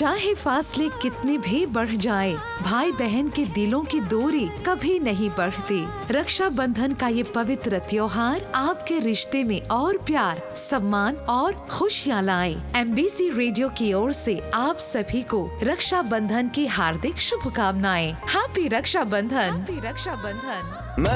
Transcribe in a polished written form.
चाहे फासले कितने भी बढ़ जाए, भाई बहन के दिलों की दूरी कभी नहीं बढ़ती। रक्षाबंधन का ये पवित्र त्योहार आपके रिश्ते में और प्यार, सम्मान और खुशियाँ लाए। MBC रेडियो की ओर से आप सभी को रक्षाबंधन की हार्दिक शुभकामनाएं। हैप्पी रक्षाबंधन।